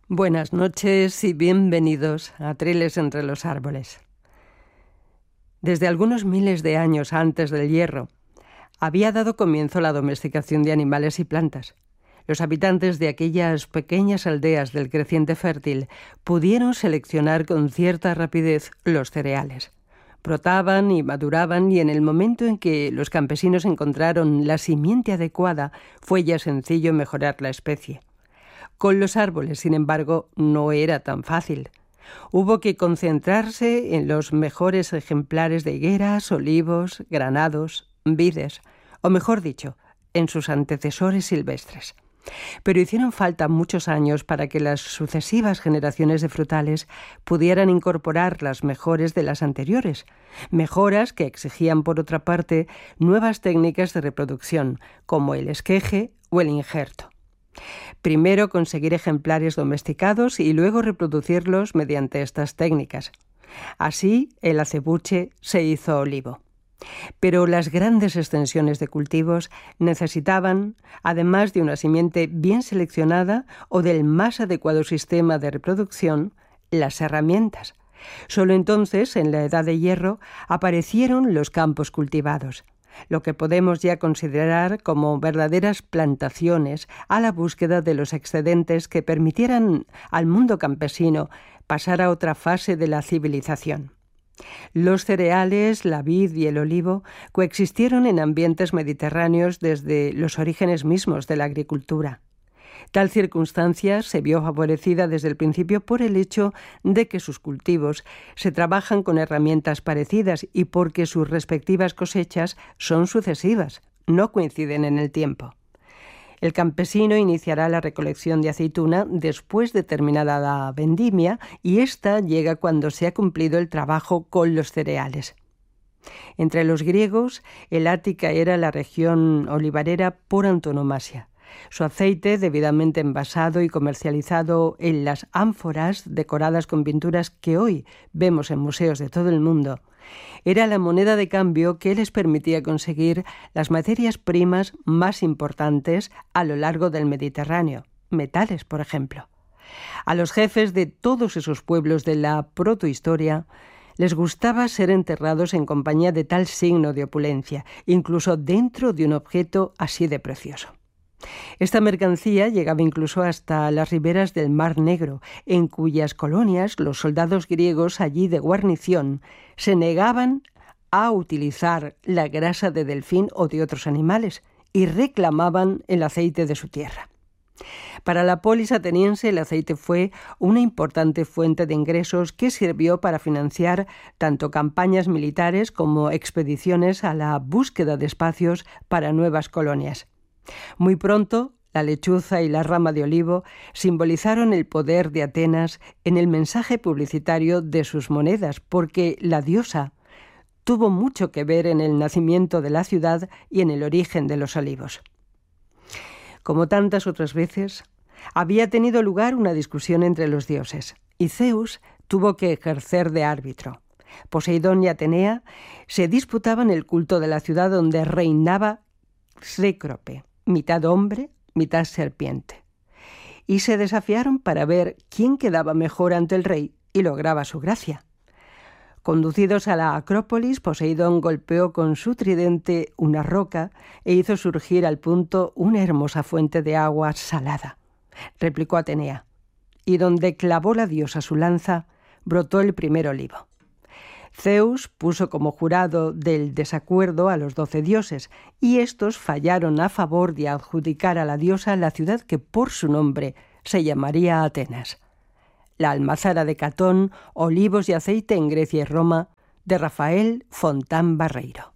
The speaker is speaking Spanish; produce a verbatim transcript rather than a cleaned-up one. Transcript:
Buenas noches y bienvenidos a Triles entre los árboles. Desde algunos miles de años antes del hierro, había dado comienzo la domesticación de animales y plantas. Los habitantes de aquellas pequeñas aldeas del creciente fértil pudieron seleccionar con cierta rapidez los cereales. Brotaban y maduraban, y en el momento en que los campesinos encontraron la simiente adecuada, fue ya sencillo mejorar la especie. Con los árboles, sin embargo, no era tan fácil. Hubo que concentrarse en los mejores ejemplares de higueras, olivos, granados, vides, o mejor dicho, en sus antecesores silvestres. Pero hicieron falta muchos años para que las sucesivas generaciones de frutales pudieran incorporar las mejores de las anteriores, mejoras que exigían, por otra parte, nuevas técnicas de reproducción, como el esqueje o el injerto. Primero conseguir ejemplares domesticados y luego reproducirlos mediante estas técnicas. Así, el acebuche se hizo olivo. Pero las grandes extensiones de cultivos necesitaban, además de una simiente bien seleccionada o del más adecuado sistema de reproducción, las herramientas. Solo entonces, en la Edad de Hierro, aparecieron los campos cultivados, lo que podemos ya considerar como verdaderas plantaciones a la búsqueda de los excedentes que permitieran al mundo campesino pasar a otra fase de la civilización. Los cereales, la vid y el olivo coexistieron en ambientes mediterráneos desde los orígenes mismos de la agricultura. Tal circunstancia se vio favorecida desde el principio por el hecho de que sus cultivos se trabajan con herramientas parecidas y porque sus respectivas cosechas son sucesivas, no coinciden en el tiempo. El campesino iniciará la recolección de aceituna después de terminada la vendimia, y ésta llega cuando se ha cumplido el trabajo con los cereales. Entre los griegos, el Ática era la región olivarera por antonomasia. Su aceite, debidamente envasado y comercializado en las ánforas decoradas con pinturas que hoy vemos en museos de todo el mundo, era la moneda de cambio que les permitía conseguir las materias primas más importantes a lo largo del Mediterráneo, metales, por ejemplo. A los jefes de todos esos pueblos de la protohistoria les gustaba ser enterrados en compañía de tal signo de opulencia, incluso dentro de un objeto así de precioso. Esta mercancía llegaba incluso hasta las riberas del Mar Negro, en cuyas colonias los soldados griegos allí de guarnición se negaban a utilizar la grasa de delfín o de otros animales y reclamaban el aceite de su tierra. Para la polis ateniense el aceite fue una importante fuente de ingresos que sirvió para financiar tanto campañas militares como expediciones a la búsqueda de espacios para nuevas colonias. Muy pronto, la lechuza y la rama de olivo simbolizaron el poder de Atenas en el mensaje publicitario de sus monedas, porque la diosa tuvo mucho que ver en el nacimiento de la ciudad y en el origen de los olivos. Como tantas otras veces, había tenido lugar una discusión entre los dioses, y Zeus tuvo que ejercer de árbitro. Poseidón y Atenea se disputaban el culto de la ciudad, donde reinaba Cécrope, mitad hombre, mitad serpiente, y se desafiaron para ver quién quedaba mejor ante el rey y lograba su gracia. Conducidos a la Acrópolis, Poseidón golpeó con su tridente una roca e hizo surgir al punto una hermosa fuente de agua salada. Replicó Atenea, y donde clavó la diosa su lanza, brotó el primer olivo. Zeus puso como jurado del desacuerdo a los doce dioses, y estos fallaron a favor de adjudicar a la diosa la ciudad que por su nombre se llamaría Atenas. La almazara de Catón, olivos y aceite en Grecia y Roma, de Rafael Fontán Barreiro.